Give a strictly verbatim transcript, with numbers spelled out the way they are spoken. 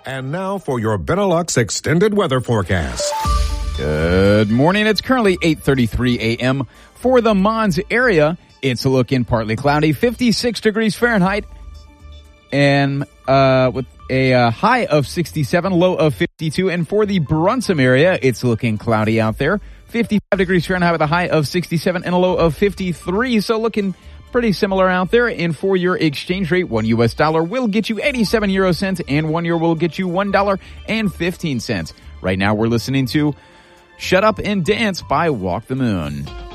And now for your Benelux extended weather forecast. Good morning. It's currently eight thirty-three a.m. For the Mons area, it's looking partly cloudy, fifty-six degrees Fahrenheit, and uh with a uh, high of sixty-seven, low of fifty-two. And for the Brunssum area, it's looking cloudy out there, fifty-five degrees Fahrenheit with a high of sixty-seven and a low of fifty-three. So looking pretty similar out there. And for your exchange rate, one U S dollar will get you eighty-seven euro cents, and one euro will get you one dollar and fifteen cents. Right now, we're listening to Shut Up and Dance by Walk the Moon.